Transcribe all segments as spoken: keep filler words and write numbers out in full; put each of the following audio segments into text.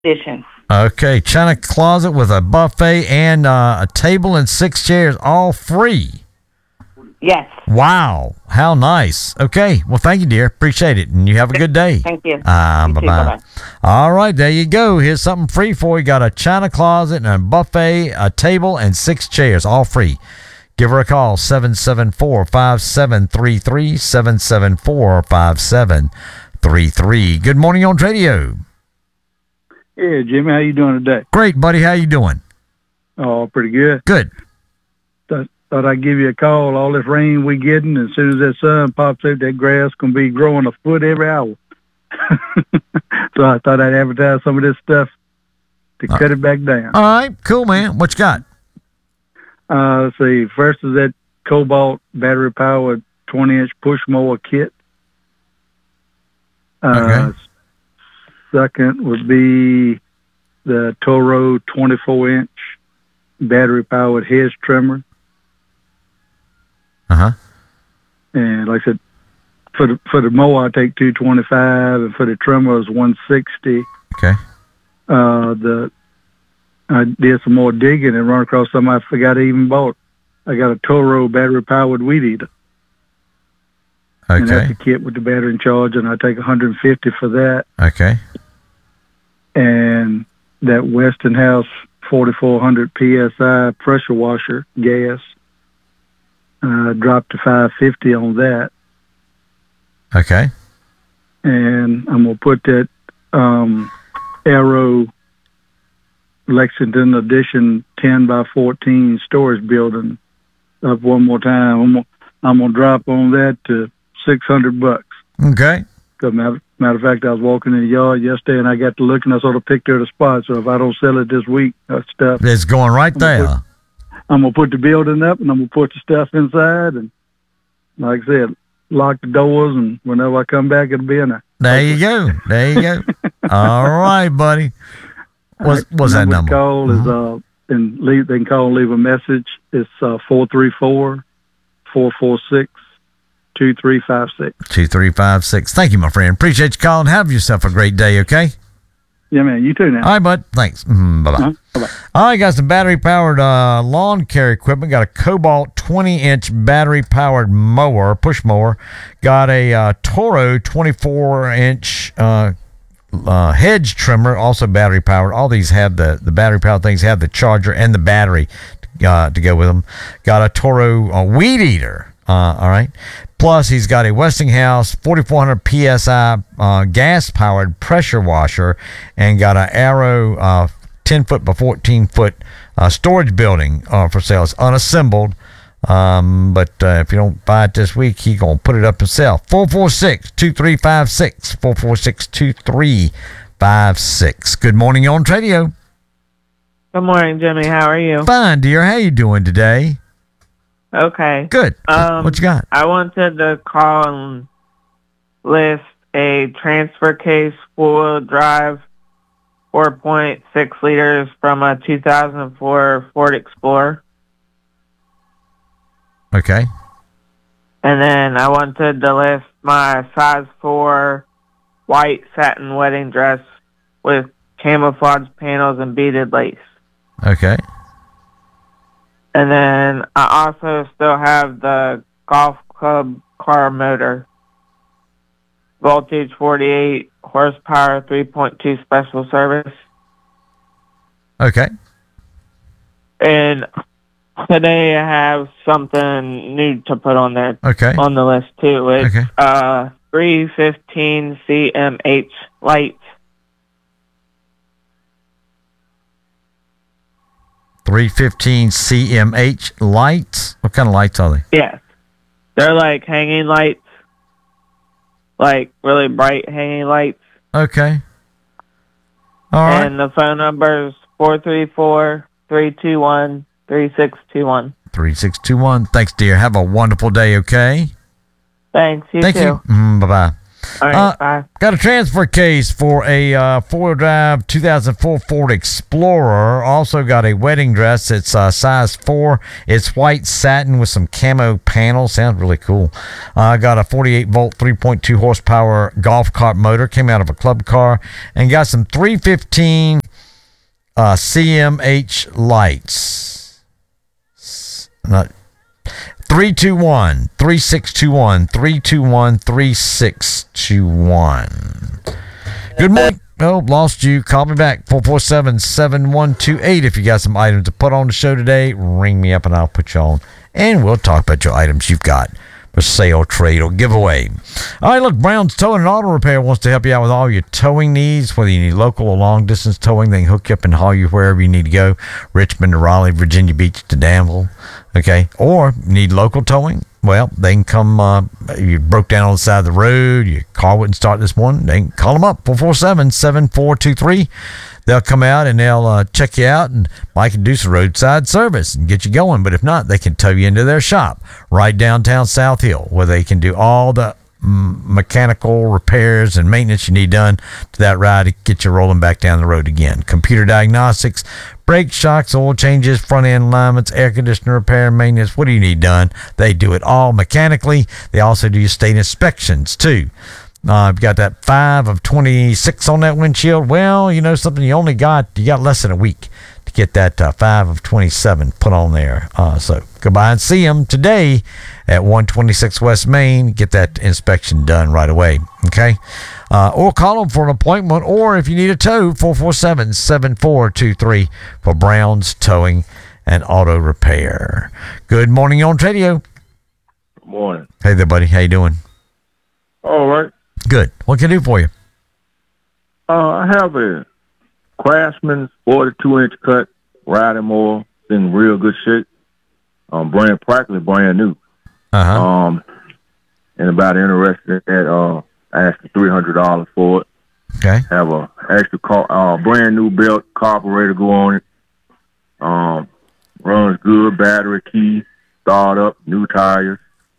Edition. Okay, China closet with a buffet and uh, a table and six chairs, all free. Yes. Wow, how nice. Okay, well, thank you, dear. Appreciate it, and you have a good day. Thank you. Uh, You bye too. bye. Bye-bye. All right, there you go. Here's something free for you. Got a China closet and a buffet, a table, and six chairs, all free. Give her a call, seven seven four, five seven three three, seven seven four, five seven three three. Good morning on radio. Yeah, Jimmy, how you doing today? Great, buddy. How you doing? Oh, pretty good. Good. Thought, thought I'd give you a call. All this rain we getting, as soon as that sun pops out, that grass gonna be growing a foot every hour. So I thought I'd advertise some of this stuff to Uh, cut it back down. All right, cool, man. What you got? Uh, let's see. First is that Cobalt battery powered twenty inch push mower kit. Uh, Okay. Second would be the Toro twenty-four inch battery powered hedge trimmer. Uh huh. And like I said, for the for the mower I take two twenty-five, and for the trimmer is one sixty. Okay. Uh, the I did some more digging and run across something I forgot I even bought. I got a Toro battery powered weed eater. And that's Okay. a kit with the battery and charger, and I take one hundred fifty for that. Okay. And that Westinghouse forty-four hundred P S I pressure washer gas, uh, dropped to five fifty on that. Okay. And I'm going to put that um, Aero Lexington Edition ten by fourteen storage building up one more time. I'm gonna, I'm gonna drop on that to six hundred bucks. Okay. So matter, matter of fact, I was walking in the yard yesterday and I got to look and I sort of picked her the spot. So if I don't sell it this week, that stuff, It's going right I'm gonna there. I'm gonna put the building up and I'm gonna put the stuff inside, and like I said, lock the doors, and whenever I come back, it'll be in there. There you go. There you go. All right, buddy. What's, what's that number? To call is uh, and leave. They can call and leave a message. It's uh four three four, four four six, two three five six. two three five six. Thank you, my friend. Appreciate you calling. Have yourself a great day, okay? Yeah, man. You too now. All right, bud. Thanks. Mm, bye-bye. Uh-huh. Bye-bye. All right, got some battery-powered uh, lawn care equipment. Got a Cobalt twenty inch battery-powered mower, push mower. Got a uh, Toro twenty-four inch uh, uh, hedge trimmer, also battery-powered. All these have the, the battery-powered things, have the charger and the battery uh, to go with them. Got a Toro uh, weed eater. Uh, all right. Plus, he's got a Westinghouse forty-four hundred P S I uh, gas-powered pressure washer, and got an Aero uh, ten foot by fourteen foot uh, storage building uh, for sale. It's unassembled, um, but uh, if you don't buy it this week, he's going to put it up himself. four four six, two three five six, four four six, two three five six. Good morning, on Tradio. Good morning, Jimmy. How are you? Fine, dear. How you doing today? Okay. Good. Um, What you got? I wanted to call and list a transfer case four-wheel drive, four point six liters from a two thousand four Ford Explorer. Okay. And then I wanted to list my size four white satin wedding dress with camouflage panels and beaded lace. Okay. And then I also still have the golf club car motor. Voltage forty-eight horsepower, three point two special service. Okay. And today I have something new to put on there. Okay. On the list too. It's Okay. uh three fifteen C M H lights. three fifteen C M H lights. What kind of lights are they? Yes. They're like hanging lights. Like really bright hanging lights. Okay. All right. And the phone number is four three four, three two one, three six two one. three six two one. Thanks, dear. Have a wonderful day, okay? Thanks. You Thank too. you. Mm, bye-bye. All right, Uh, bye. Got a transfer case for a uh, four-wheel drive two thousand four Ford Explorer. Also got a wedding dress. It's uh, size four. It's white satin with some camo panels. Sounds really cool. Uh, got a forty-eight volt, three point two horsepower golf cart motor. Came out of a club car. And got some three fifteen uh, C M H lights. Not three two one, three six two one, three two one, three six two one. Good morning. Oh, lost you. Call me back. four four seven, seven one two eight. If you got some items to put on the show today, ring me up and I'll put you on. And we'll talk about your items you've got for sale, trade, or giveaway. All right, look, Brown's Towing and Auto Repair wants to help you out with all your towing needs, whether you need local or long-distance towing. They can hook you up and haul you wherever you need to go, Richmond to Raleigh, Virginia Beach to Danville, okay? Or you need local towing, well, they can come, uh, you broke down on the side of the road, your car wouldn't start this morning, they can call them up, four four seven, seven four two three. They'll come out and they'll uh, check you out and might can do some roadside service and get you going. But if not, they can tow you into their shop right downtown South Hill, where they can do all the mm, mechanical repairs and maintenance you need done to that ride to get you rolling back down the road again. Computer diagnostics, brake shocks, oil changes, front end alignments, air conditioner repair and maintenance. What do you need done? They do it all mechanically. They also do your state inspections too. Uh, you've got that five of twenty-six on that windshield. Well, you know something, you only got, you got less than a week to get that uh, five of twenty-seven put on there. Uh, so go by and see them today at one twenty-six West Main. Get that inspection done right away, okay? Uh, or call them for an appointment, or if you need a tow, four four seven, seven four two three for Brown's Towing and Auto Repair. Good morning on radio. Good morning. Hey there, buddy. How you doing? All right. Good. What can I do for you? Uh, I have a Craftsman forty-two inch cut riding mower. It's in real good shape. Um, brand practically brand new. Uh-huh. Um, and about interested at uh, asking three hundred dollars for it. Okay. Have a extra car, uh, brand new belt carburetor go on it. Um, runs good, battery key, start up, new tires.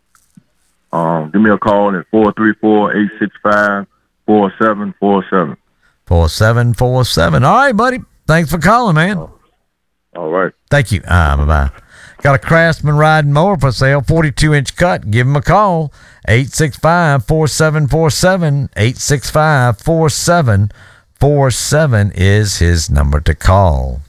Um, give me a call at four three four, eight six five, four seven four seven. four seven four seven. All right, buddy. Thanks for calling, man. All right. Thank you. Ah, bye-bye. Got a Craftsman riding mower for sale, forty-two inch cut. Give him a call, eight six five, four seven four seven. eight six five, four seven four seven is his number to call.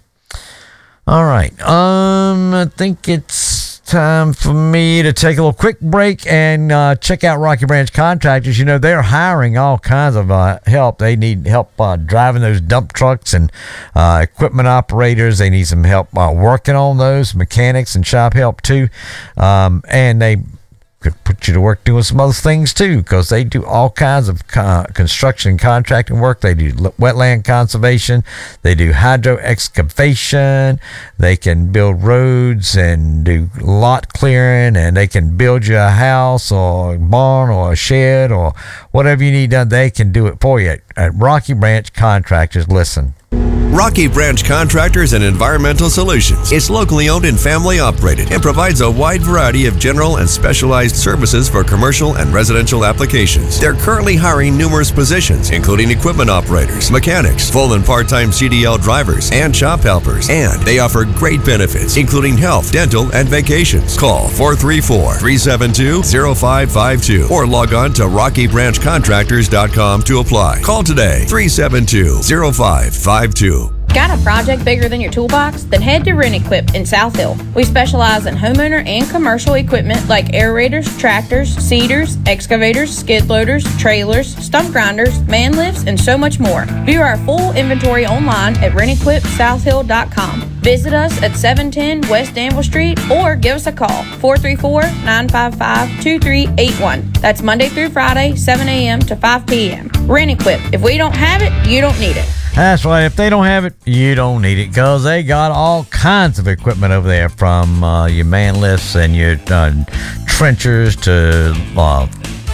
All right. Um, I think it's time for me to take a little quick break and uh, check out Rocky Branch Contractors. You know, they're hiring all kinds of uh, help. They need help uh, driving those dump trucks and uh, equipment operators. They need some help uh, working on those, mechanics and shop help too. Um, and they could put you to work doing some other things too, because they do all kinds of uh, construction and contracting work. They do wetland conservation, they do hydro excavation, they can build roads and do lot clearing, and they can build you a house or a barn or a shed or whatever you need done. They can do it for you at Rocky Branch Contractors. Listen. Rocky Branch Contractors and Environmental Solutions. It's locally owned and family operated and provides a wide variety of general and specialized services for commercial and residential applications. They're currently hiring numerous positions, including equipment operators, mechanics, full and part-time C D L drivers, and shop helpers. And they offer great benefits, including health, dental, and vacations. Call four three four, three seven two, zero five five two or log on to rocky branch contractors dot com to apply. Call today, three seven two, zero five five two. Got a project bigger than your toolbox? Then head to Rent-Equip in South Hill. We specialize in homeowner and commercial equipment like aerators, tractors, seeders, excavators, skid loaders, trailers, stump grinders, man lifts, and so much more. View our full inventory online at rent equip south hill dot com. Visit us at seven ten West Danville Street or give us a call, four three four, nine five five, two three eight one. That's Monday through Friday, seven a.m. to five p.m. Rent-Equip. If we don't have it, you don't need it. That's right. If they don't have it, you don't need it, because they got all kinds of equipment over there, from uh, your man lifts and your uh, trenchers to uh,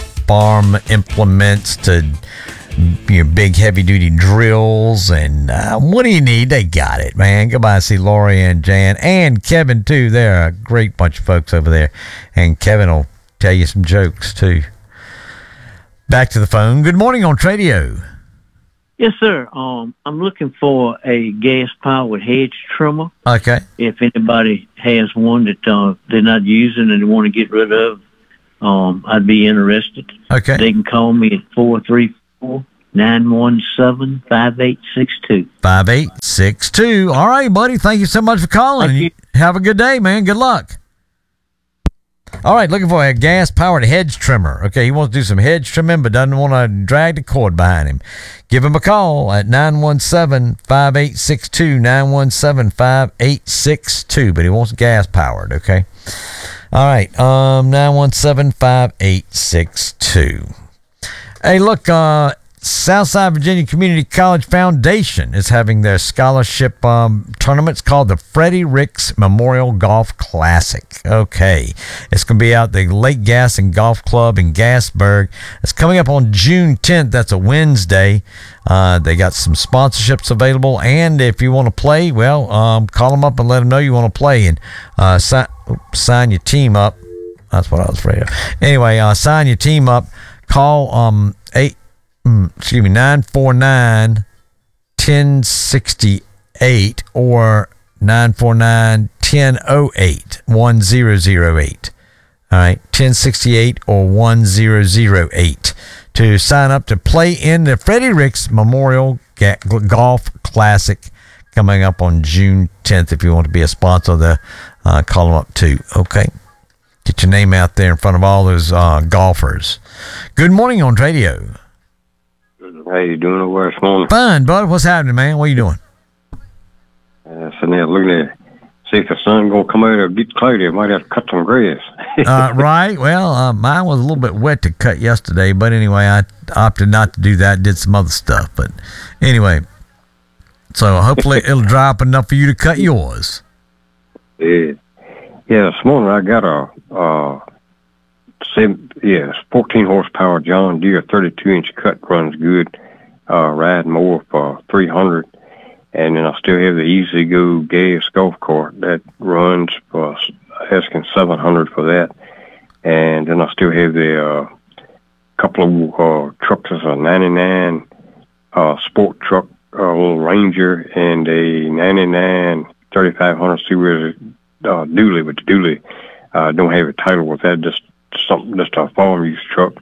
farm implements to your big heavy duty drills. And uh, what do you need? They got it, man. Go by and see Lori and Jan and Kevin too. They're a great bunch of folks over there, and Kevin will tell you some jokes too. Back to the phone. Good morning on Tradio. Yes, sir. Um, I'm looking for a gas-powered hedge trimmer. Okay. If anybody has one that uh, they're not using and they want to get rid of, um, I'd be interested. Okay. They can call me at four three four, nine one seven, five eight six two. five eight six two. All right, buddy. Thank you so much for calling. Thank you. Have a good day, man. Good luck. All right, looking for a gas-powered hedge trimmer. Okay, he wants to do some hedge trimming, but doesn't want to drag the cord behind him. Give him a call at nine one seven, five eight six two, nine one seven, five eight six two, but he wants gas-powered, okay? All right, um, nine one seven, five eight six two. Hey, look, uh, Southside Virginia Community College Foundation is having their scholarship um, tournaments called the Freddie Ricks Memorial Golf Classic. Okay. It's going to be out the Lake Gaston Golf Club in Gasburg. It's coming up on June tenth. That's a Wednesday. Uh, they got some sponsorships available. And if you want to play, well, um, call them up and let them know you want to play and uh, si- sign your team up. That's what I was afraid of. Anyway, uh, sign your team up. Call um eight. Mm, excuse me, nine four nine, one oh six eight or nine four nine, one oh eight, one zero zero eight. All right, ten sixty-eight or one zero zero eight to sign up to play in the Freddie Ricks Memorial Ga- Golf Classic coming up on June tenth. If you want to be a sponsor, the uh, call them up too. Okay, get your name out there in front of all those uh, golfers. Good morning on radio. How you doing over this morning? Fine, bud. What's happening, man? What are you doing? Uh, sitting there looking at see if the sun gonna come out or get cloudy. I might have to cut some grass. uh, right. Well, uh, mine was a little bit wet to cut yesterday, but anyway, I opted not to do that. Did some other stuff, but anyway. So hopefully it'll dry up enough for you to cut yours. Yeah, yeah. This morning I got a uh, seven, yeah, fourteen horsepower John Deere thirty-two inch cut, runs good. Uh, ride more for three hundred, and then I still have the Easy Go gas golf cart that runs for asking seven hundred for that, and then I still have the uh, couple of uh, trucks. As a ninety-nine uh, sport truck, a little Ranger, and a ninety-nine thirty-five hundred Subaru uh, dually, but the dually uh, don't have a title with that. Just something, just a farm use truck,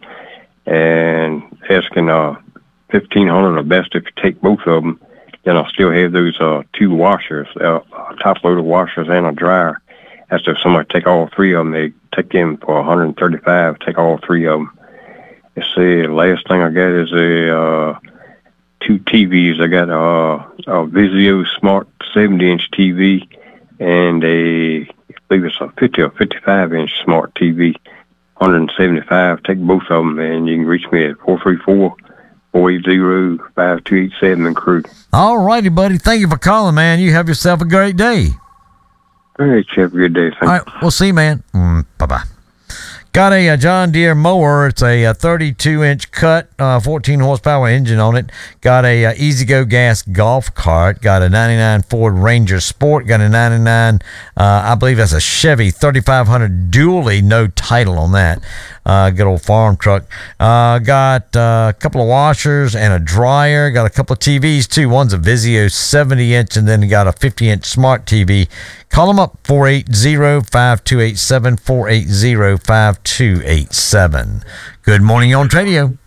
and asking uh fifteen hundred or best if you take both of them. Then I'll still have those uh two washers, uh, top loader washers and a dryer. That's if somebody take all three of them. They take them for one hundred thirty-five. Take all three of them. Let's see. The last thing I got is a uh, two T Vs. I got a, a Vizio Smart seventy inch T V and a I believe it's a fifty or fifty-five inch Smart T V. one hundred seventy-five. Take both of them, and you can reach me at four three four, four eight zero, five two eight seven in Crew. All righty, buddy. Thank you for calling, man. You have yourself a great day. All right, you have a good day. Thanks. All right, we'll see you, man. Mm, bye-bye. Got a, a John Deere mower. It's a, a thirty-two inch cut, uh, fourteen horsepower engine on it. Got a, a Easy Go gas golf cart. Got a ninety-nine Ford Ranger Sport. Got a ninety-nine, uh, I believe that's a Chevy thirty-five hundred dually. No title on that. Uh, good old farm truck. Uh, got uh, a couple of washers and a dryer. Got a couple of T Vs too. One's a Vizio seventy inch, and then got a fifty inch Smart T V. Call them up, four eight zero, five two eight seven, four eight zero, five two eight seven. Good morning on Tradio.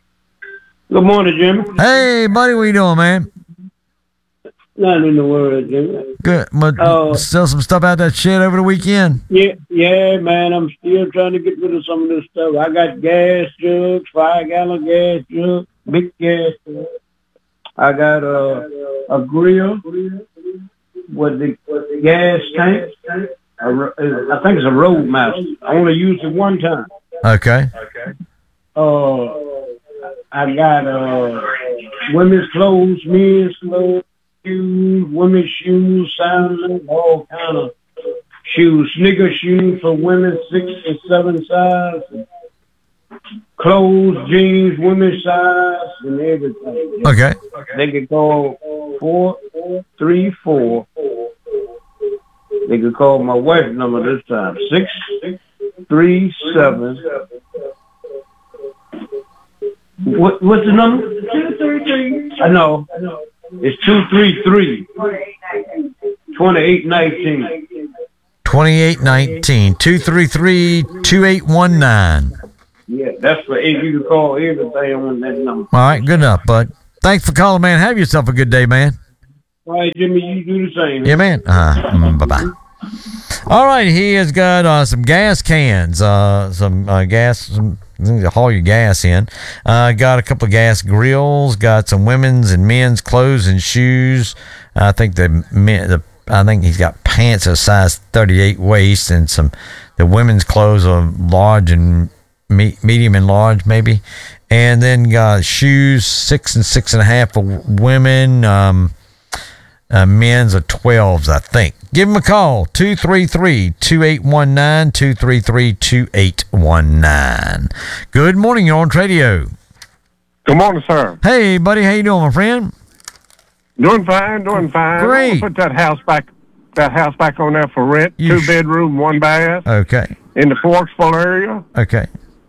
Good morning, Jimmy. Hey, buddy, what you doing, man? Nothing in the world, Jimmy. Good. But Uh, sell some stuff out that shit over the weekend? Yeah, yeah, man. I'm still trying to get rid of some of this stuff. I got gas jugs, five gallon gas jugs, big gas jugs. I got a a grill with the, with the gas tank. A, ro- I think it's a Roadmaster. I only used it one time. Okay. Uh, I got uh women's clothes, men's clothes, shoes, women's shoes, sandals, all kind of shoes, sneaker shoes for women, six and seven size, and clothes, jeans, women's size, and everything. Okay. They could call four three four. They could call my wife's number this time, six three seven What, what's the number? two three three. I know. It's two three three. twenty-eight nineteen. twenty-eight nineteen. two three three, two eight one nine. Yeah, that's for if you can call everything on that number. All right, good enough, bud. Thanks for calling, man. Have yourself a good day, man. All right, Jimmy, you do the same. Yeah, man. Uh, mm, bye-bye. All right, he has got uh, some gas cans, uh, some uh, gas, some to haul your gas in. Uh, got a couple of gas grills, got some women's and men's clothes and shoes. I think the men, the I think he's got pants of size thirty-eight waist, and some the women's clothes are large and me, medium and large maybe, and then got shoes six and six and a half for women. Um, uh, men's are twelves, I think. Give him a call, two three three, two eight one nine, two three three, two eight one nine. Good morning, you're on Radio. Good morning, sir. Hey, buddy, how you doing, my friend? Doing fine, doing fine. Great. Put that house back, that house back on there for rent. You Two sh- bedroom, one bath. Okay. In the Forksville area. Okay.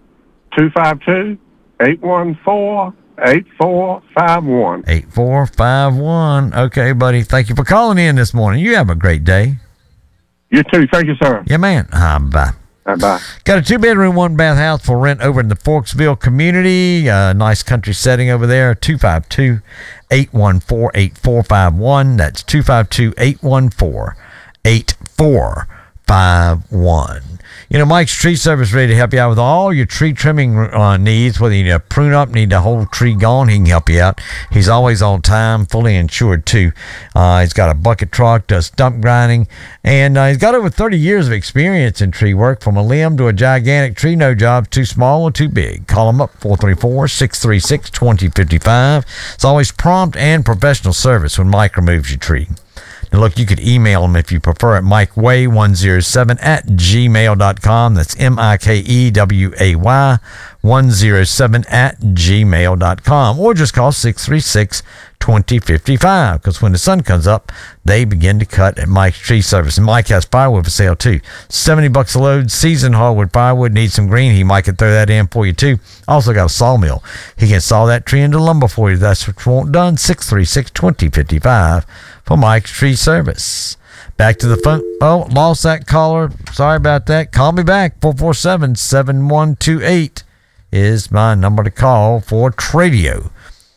two five two, eight one four, eight four five one. eight four five one. Okay, buddy. Thank you for calling in this morning. You have a great day. You too. Thank you, sir. Yeah, man. Uh, bye. Bye bye. Got a two-bedroom, one-bath house for rent over in the Forksville community. Uh, nice country setting over there. two five two, eight one four, eight four five one. That's two five two, eight one four, eight four five one. You know, Mike's Tree Service ready to help you out with all your tree trimming uh, needs. Whether you need a prune up, need the whole tree gone, he can help you out. He's always on time, fully insured too. Uh, he's got a bucket truck, does stump grinding, and uh, he's got over thirty years of experience in tree work. From a limb to a gigantic tree, no job's too small or too big. Call him up, four three four, six three six, two zero five five. It's always prompt and professional service when Mike removes your tree. And look, you could email him if you prefer at mikeway one oh seven at gmail dot com. That's M I K E W A Y one oh seven at gmail dot com. Or just call six three six, two zero five five, because when the sun comes up, they begin to cut at Mike's Tree Service. And Mike has firewood for sale too. seventy bucks a load, seasoned hardwood firewood. Needs some green, he might can throw that in for you too. Also got a sawmill. He can saw that tree into lumber for you. That's what you want done. six three six, two zero five five for Mike's Tree Service. Back to the phone. Oh, lost that caller. Sorry about that. Call me back. four four seven, seven one two eight is my number to call for Tradio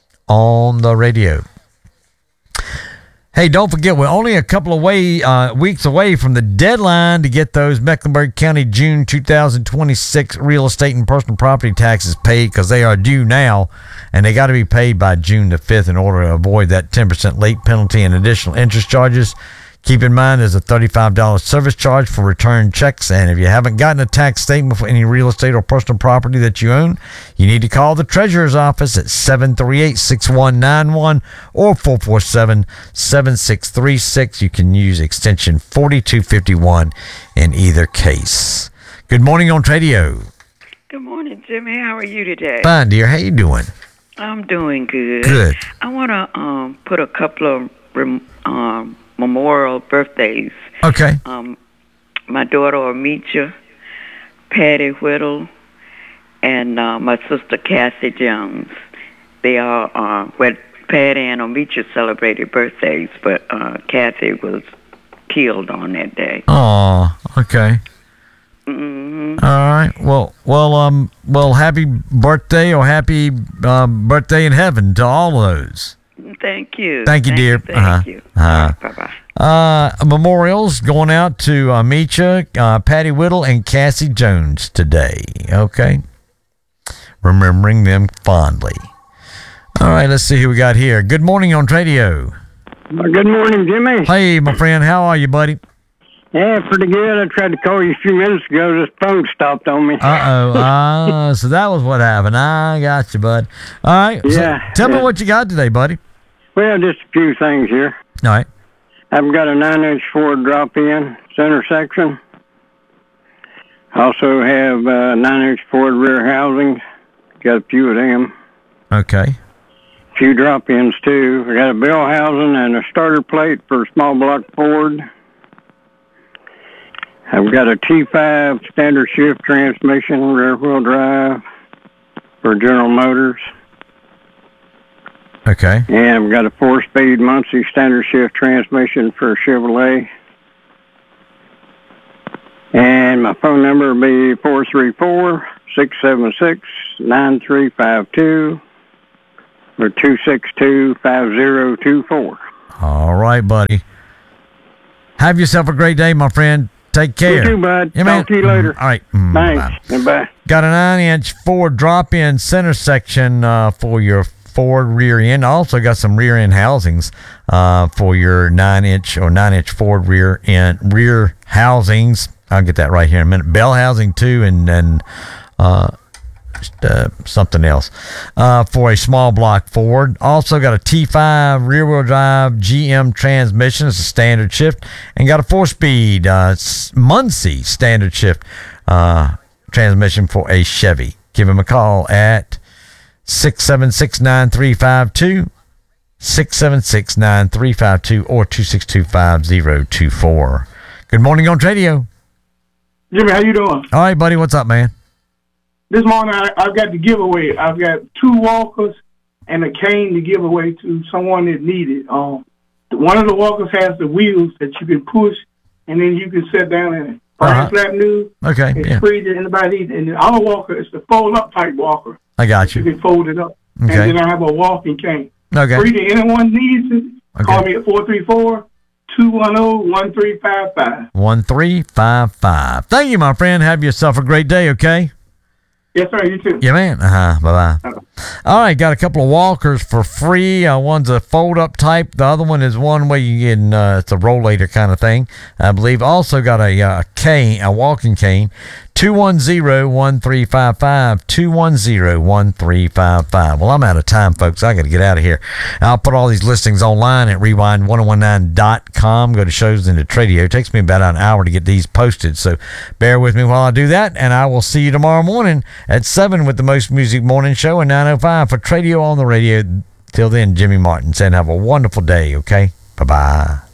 on the radio. Hey, don't forget, we're only a couple of way, uh, weeks away from the deadline to get those Mecklenburg County June two thousand twenty-six real estate and personal property taxes paid, because they are due now, and they got to be paid by June the fifth in order to avoid that ten percent late penalty and additional interest charges. Keep in mind there's a thirty-five dollars service charge for return checks, and if you haven't gotten a tax statement for any real estate or personal property that you own, you need to call the Treasurer's Office at seven three eight, six one nine one or four four seven, seven six three six. You can use extension forty-two fifty-one in either case. Good morning on Tradio. Good morning, Jimmy. How are you today? Fine, dear. How you doing? I'm doing good. Good. I want to um, put a couple of rem- um, memorial birthdays. Okay. Um, my daughter Amicia, Patty Whittle, and uh, my sister Cassie Jones. They are, uh, well, Patty and Amicia celebrated birthdays, but uh, Cassie was killed on that day. Oh, okay. Mm-hmm. All right. Well, well, um, well, happy birthday or happy uh, birthday in heaven to all of those. Thank you. Thank you, thank dear. You, thank uh-huh. you. Uh-huh. Right, bye-bye. Uh, memorials going out to uh, Amicia, uh, Patty Whittle, and Cassie Jones today. Okay. Remembering them fondly. All right, let's see who we got here. Good morning on Radio. Good morning, Jimmy. Hey, my friend. How are you, buddy? Yeah, pretty good. I tried to call you a few minutes ago. This phone stopped on me. Uh-oh. Uh, so that was what happened. I got you, bud. All right. So Yeah, tell yeah. me what you got today, buddy. Well, just a few things here. All right. I've got a nine-inch Ford drop-in center section. Also have uh, nine-inch Ford rear housings. Got a few of them. Okay. A few drop-ins, too. I got a bell housing and a starter plate for a small block Ford. I've got a T five standard shift transmission, rear-wheel drive for General Motors. Okay. And I've got a four-speed Muncie standard shift transmission for Chevrolet. And my phone number will be four three four, six seven six, nine three five two or two six two, five zero two four. All right, buddy. Have yourself a great day, my friend. Take care. You too, bud. Yeah, Talk man. to you later. Mm, all right. Mm, Thanks. bye. And bye. Got a nine-inch Ford drop-in center section uh, for your Ford rear end. Also got some rear end housings uh, for your nine-inch or nine-inch Ford rear end rear housings. I'll get that right here in a minute. Bell housing too, and then uh, uh, something else uh, for a small block Ford. Also got a T five rear-wheel drive G M transmission. It's a standard shift, and got a four-speed uh, Muncie standard shift uh, transmission for a Chevy. Give him a call at six seven six, nine three five two, six seven six, nine three five two, or two six two, five zero two four. Good morning on Tradio. Jimmy, how you doing? All right, buddy. What's up, man? This morning I, I've got the giveaway. I've got two walkers and a cane to give away to someone that needs it. Um, one of the walkers has the wheels that you can push, and then you can sit down in it. Uh-huh. Flat new. Okay, It's yeah. free to anybody. And the other walker is the fold-up type walker. I got you. You can fold it up. Okay. And then I have a walking cane. Okay. Free to anyone needs it. Okay. Call me at four three four, two one zero, one three five five. one three five five. Thank you, my friend. Have yourself a great day, okay? Yes, sir. You too. Yeah, man. Uh-huh. Bye-bye. All right, got a couple of walkers for free. Uh, one's a fold-up type. The other one is one where you can, uh, it's a rollator kind of thing, I believe. Also got a uh, cane, a walking cane. two one zero, one three five five, two one zero, one three five five. Well, I'm out of time, folks. I got to get out of here. I'll put all these listings online at rewind ten nineteen dot com. Go to shows into Tradio. It takes me about an hour to get these posted, so bear with me while I do that, and I will see you tomorrow morning at seven with the Most Music Morning Show and nine oh five for Tradio on the radio. Till then, Jimmy Martin saying have a wonderful day, okay? Bye-bye.